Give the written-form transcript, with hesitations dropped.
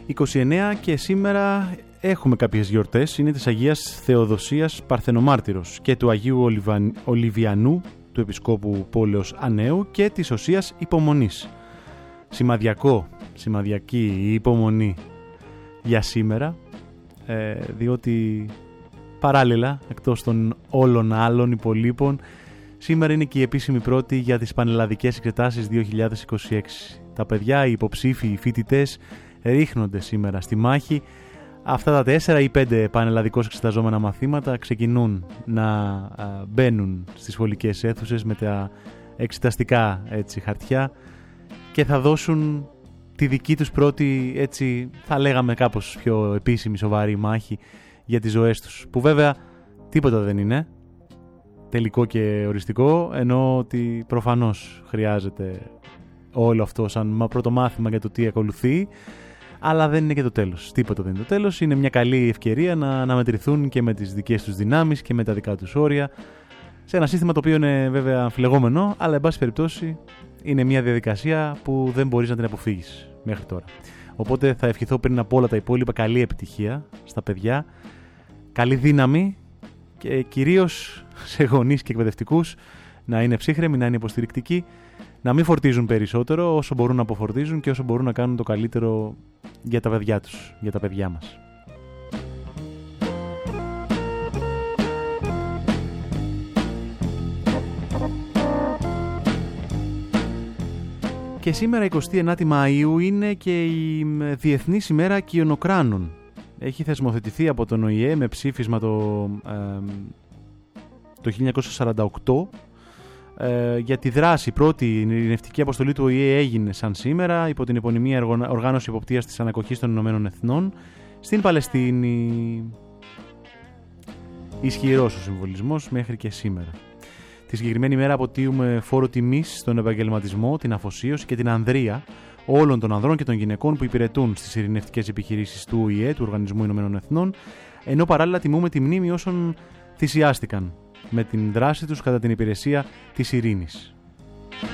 29 και σήμερα έχουμε κάποιες γιορτές. Είναι της Αγίας Θεοδοσίας Παρθενομάρτυρος και του Αγίου Ολιβιανού, του Επισκόπου Πόλεως Ανέου, και της Οσίας Υπομονής. Σημαδιακή η υπομονή για σήμερα, διότι παράλληλα, εκτός των όλων άλλων υπολείπων, σήμερα είναι και η επίσημη πρώτη για τις πανελλαδικές εξετάσεις 2026. Τα παιδιά, οι υποψήφοι, οι φοιτητές ρίχνονται σήμερα στη μάχη. Αυτά τα 4 ή 5 πανελλαδικώς εξεταζόμενα μαθήματα ξεκινούν να μπαίνουν στις σχολικές αίθουσες με τα εξεταστικά χαρτιά και θα δώσουν τη δική τους πρώτη, έτσι θα λέγαμε κάπως πιο επίσημη, σοβαρή μάχη για τις ζωές τους, που βέβαια τίποτα δεν είναι τελικό και οριστικό, ενώ ότι προφανώς χρειάζεται όλο αυτό σαν πρώτο μάθημα για το τι ακολουθεί, αλλά δεν είναι και το τέλος. Τίποτα δεν είναι το τέλος. Είναι μια καλή ευκαιρία να αναμετρηθούν και με τις δικές τους δυνάμεις και με τα δικά τους όρια, σε ένα σύστημα το οποίο είναι βέβαια αμφιλεγόμενο, αλλά εν πάση περιπτώσει είναι μια διαδικασία που δεν μπορείς να την αποφύγεις μέχρι τώρα. Οπότε θα ευχηθώ πριν από όλα τα υπόλοιπα καλή επιτυχία στα παιδιά, καλή δύναμη και κυρίως σε γονείς και εκπαιδευτικούς να είναι ψύχρεμοι, να είναι υποστηρικτικοί, να μην φορτίζουν περισσότερο όσο μπορούν να αποφορτίζουν και όσο μπορούν να κάνουν το καλύτερο για τα παιδιά τους, για τα παιδιά μας. Και σήμερα 29η Μαΐου είναι και η Διεθνής ημέρα Κιονοκράνων. Έχει θεσμοθετηθεί από τον ΟΗΕ με ψήφισμα το 1948 για τη δράση. Η πρώτη ειρηνευτική αποστολή του ΟΗΕ έγινε σαν σήμερα υπό την επωνυμία Οργάνωση Εποπτείας της Ανακοχής των Ηνωμένων Εθνών στην Παλαιστίνη. Ισχυρός ο συμβολισμός μέχρι και σήμερα. Τη συγκεκριμένη ημέρα αποτείουμε φόρο τιμής στον επαγγελματισμό, την αφοσίωση και την ανδρεία όλων των ανδρών και των γυναικών που υπηρετούν στις ειρηνευτικές επιχειρήσεις του ΟΗΕ, του Οργανισμού Ηνωμένων Εθνών, ενώ παράλληλα τιμούμε τη μνήμη όσων θυσιάστηκαν με την δράση τους κατά την υπηρεσία της ειρήνης.